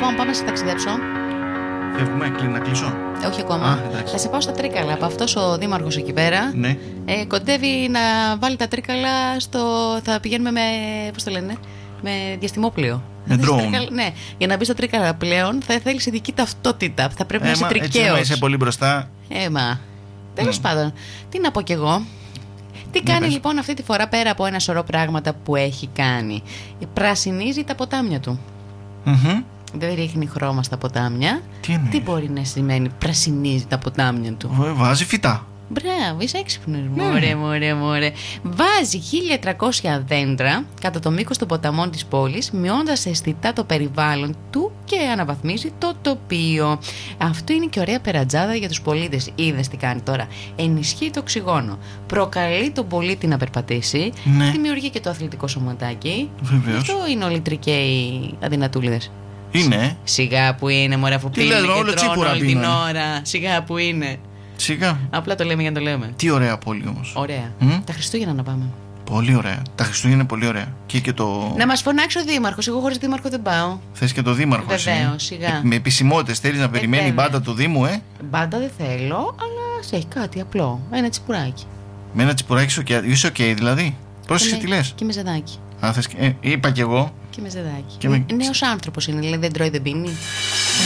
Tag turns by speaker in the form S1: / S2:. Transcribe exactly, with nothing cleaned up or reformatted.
S1: Λοιπόν, πάμε να σε ταξιδέψω.
S2: Φεύγουμε, να κλείσω.
S1: Ε, όχι ακόμα.
S2: Α,
S1: θα σε πάω στα Τρίκαλα. Από αυτός ο δήμαρχος εκεί πέρα,
S2: ναι.
S1: ε, κοντεύει να βάλει τα Τρίκαλα στο. Θα πηγαίνουμε με. Πώς το λένε, με διαστημόπλοιο.
S2: Με drone.
S1: Ναι, για να μπει στα Τρίκαλα πλέον θα θέλει ειδική ταυτότητα. Θα πρέπει ε, να είσαι τρικαίος.
S2: Έτσι, είσαι πολύ μπροστά.
S1: Έμα. Τέλος mm. πάντων, τι να πω κι εγώ. Τι κάνει πες. Λοιπόν αυτή τη φορά, πέρα από ένα σωρό πράγματα που έχει κάνει? Πρασινίζει τα ποτάμια του.
S2: Mm-hmm.
S1: Δεν ρίχνει χρώμα στα ποτάμια.
S2: Τι,
S1: Τι μπορεί να σημαίνει πρασινίζει τα ποτάμια του?
S2: Βάζει φυτά.
S1: Μπράβο, είσαι έξυπνος. Μωρέ, μωρέ, μωρέ. Βάζει χίλια τριακόσια δέντρα κατά το μήκος των ποταμών της πόλης, μειώντας αισθητά το περιβάλλον του και αναβαθμίζει το τοπίο. Αυτό είναι και ωραία περατζάδα για τους πολίτες. Είδες τι κάνει τώρα? Ενισχύει το οξυγόνο, προκαλεί τον πολίτη να περπατήσει,
S2: ναι.
S1: Δημιουργεί και το αθλητικό σωματάκι.
S2: Βεβαίως.
S1: Αυτό είναι όλοι οι τρικαίοι αδυνατούλιδες.
S2: Είναι.
S1: Σιγά που είναι, μωρέ, αφού πίνει και τρώνε όλη την ώρα. Σιγά που είναι.
S2: Σιγά.
S1: Απλά το λέμε για να το λέμε.
S2: Τι ωραία πόλη όμως.
S1: Ωραία.
S2: Mm?
S1: Τα Χριστούγεννα να πάμε.
S2: Πολύ ωραία. Τα Χριστούγεννα είναι πολύ ωραία. Και, και το...
S1: Να μας φωνάξει ο δήμαρχος. Εγώ χωρίς δήμαρχο δεν πάω.
S2: Θες και το δήμαρχο?
S1: Βεβαίως, σιγά.
S2: Ε, με επισημότητες θέλεις να περιμένει η μπάντα του Δήμου, ε?
S1: Μπάντα δεν θέλω, αλλά σε έχει κάτι απλό. Ένα τσιπουράκι.
S2: Με ένα τσιπουράκι είσαι οκ, okay, δηλαδή. Πρόσεξε τι λες.
S1: Και με ζεδάκι.
S2: Α, θες... ε, είπα κι εγώ.
S1: Και με ζεδάκι.
S2: Και με...
S1: Νέος άνθρωπος είναι, δηλαδή δεν τρώει, δεν πίνει.